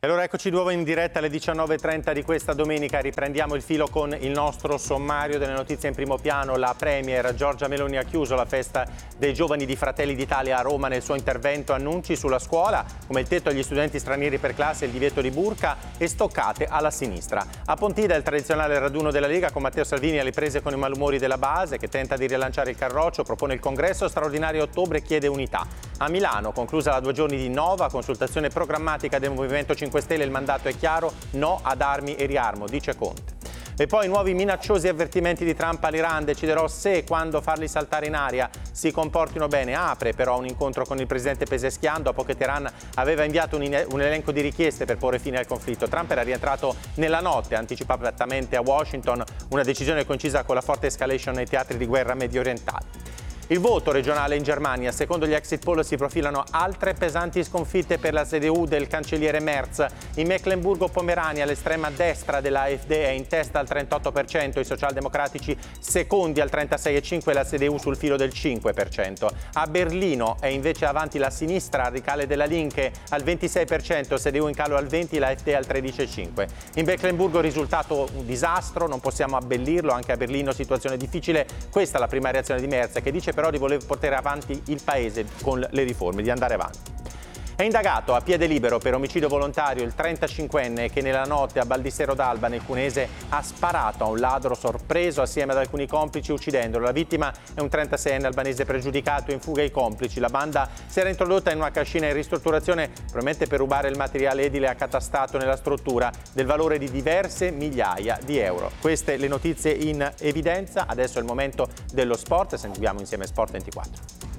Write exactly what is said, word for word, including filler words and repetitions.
E allora eccoci di nuovo in diretta alle diciannove e trenta di questa domenica. Riprendiamo il filo con il nostro sommario delle notizie in primo piano. La Premier Giorgia Meloni ha chiuso la festa dei giovani di Fratelli d'Italia a Roma. Nel suo intervento annunci sulla scuola, come il tetto agli studenti stranieri per classe, il divieto di burka e stoccate alla sinistra. A Pontida il tradizionale raduno della Lega con Matteo Salvini alle prese con i malumori della base, che tenta di rilanciare il Carroccio, propone il congresso straordinario a ottobre e chiede unità. A Milano, conclusa la due giorni di Nova, consultazione programmatica del Movimento cinque Stelle, il mandato è chiaro, no ad armi e riarmo, dice Conte. E poi nuovi minacciosi avvertimenti di Trump all'Iran, deciderò se e quando farli saltare in aria, si comportino bene. Apre però un incontro con il presidente Pezeshkian dopo che Teheran aveva inviato un, un elenco di richieste per porre fine al conflitto. Trump era rientrato nella notte, anticipatamente a Washington, una decisione coincisa con la forte escalation nei teatri di guerra mediorientali. Il voto regionale in Germania, secondo gli exit poll si profilano altre pesanti sconfitte per la C D U del cancelliere Merz. In Mecklenburgo-Pomerania l'estrema destra della AfD è in testa al trentotto per cento, i socialdemocratici secondi al trentasei virgola cinque per cento e la C D U sul filo del cinque per cento. A Berlino è invece avanti la sinistra radicale della Linke al ventisei per cento, C D U in calo al venti per cento, la AfD al tredici virgola cinque per cento. In Mecklenburgo risultato un disastro, non possiamo abbellirlo, anche a Berlino situazione difficile. Questa è la prima reazione di Merz, che dice però di voler portare avanti il paese con le riforme, di andare avanti. È indagato a piede libero per omicidio volontario il trentacinquenne che nella notte a Baldissero d'Alba nel Cunese ha sparato a un ladro sorpreso assieme ad alcuni complici uccidendolo. La vittima è un trentaseienne albanese pregiudicato, in fuga i complici. La banda si era introdotta in una cascina in ristrutturazione probabilmente per rubare il materiale edile accatastato nella struttura del valore di diverse migliaia di euro. Queste le notizie in evidenza. Adesso è il momento dello sport, sentiamo insieme Sport ventiquattro.